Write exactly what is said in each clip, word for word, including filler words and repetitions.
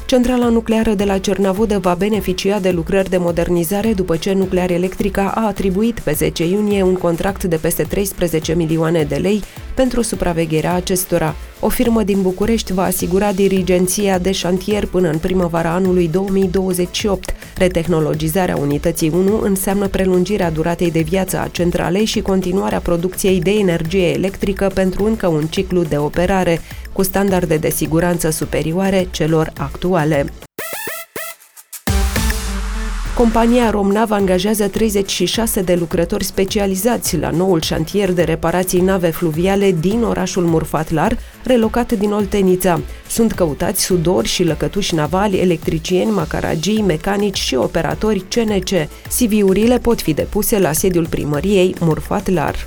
Centrala nucleară de la Cernavodă va beneficia de lucrări de modernizare după ce Nuclearelectrica a atribuit pe zece iunie un contract de peste treisprezece milioane de lei pentru supravegherea acestora. O firmă din București va asigura dirigenția de șantier până în primăvara anului două mii douăzeci și opt. Retehnologizarea unității unu înseamnă prelungirea duratei de viață a centralei și continuarea producției de energie electrică pentru încă un ciclu de operare, cu standarde de siguranță superioare celor actuale. Compania Romnav angajează treizeci și șase de lucrători specializați la noul șantier de reparații nave fluviale din orașul Murfatlar, relocat din Oltenița. Sunt căutați sudori și lăcătuși navali, electricieni, macaragii, mecanici și operatori C N C. C V-urile pot fi depuse la sediul primăriei Murfatlar.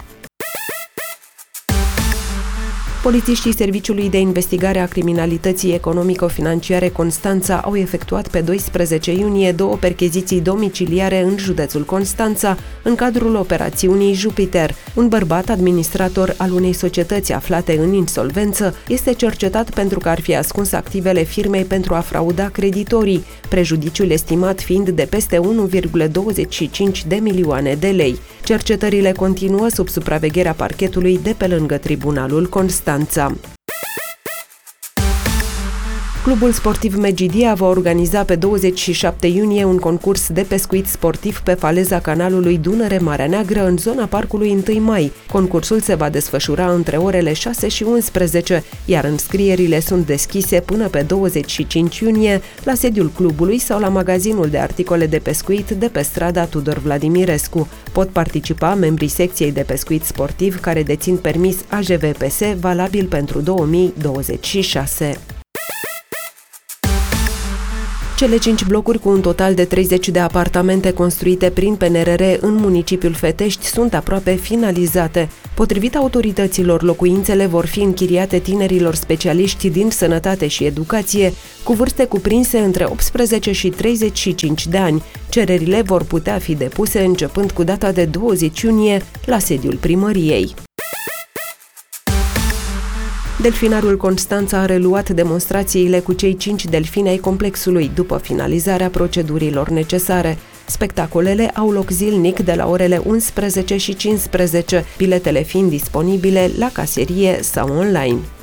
Polițiștii Serviciului de Investigare a Criminalității Economico-Financiare Constanța au efectuat pe doisprezece iunie două percheziții domiciliare în județul Constanța, în cadrul operațiunii Jupiter. Un bărbat administrator al unei societăți aflate în insolvență este cercetat pentru că ar fi ascuns activele firmei pentru a frauda creditorii, prejudiciul estimat fiind de peste unu virgulă douăzeci și cinci de milioane de lei. Cercetările continuă sub supravegherea parchetului de pe lângă Tribunalul Constanța. Clubul sportiv Megidia va organiza pe douăzeci și șapte iunie un concurs de pescuit sportiv pe faleza canalului Dunăre-Marea Neagră în zona parcului întâi mai. Concursul se va desfășura între orele șase și unsprezece, iar înscrierile sunt deschise până pe douăzeci și cinci iunie la sediul clubului sau la magazinul de articole de pescuit de pe strada Tudor Vladimirescu. Pot participa membrii secției de pescuit sportiv care dețin permis A J V P S valabil pentru două mii douăzeci și șase. Cele cinci blocuri cu un total de treizeci de apartamente construite prin P N R R în municipiul Fetești sunt aproape finalizate. Potrivit autorităților, locuințele vor fi închiriate tinerilor specialiști din sănătate și educație, cu vârste cuprinse între optsprezece și treizeci și cinci de ani. Cererile vor putea fi depuse începând cu data de douăzeci iunie la sediul primăriei. Delfinarul Constanța a reluat demonstrațiile cu cei cinci delfini ai complexului după finalizarea procedurilor necesare. Spectacolele au loc zilnic de la orele unsprezece și cincisprezece, biletele fiind disponibile la caserie sau online.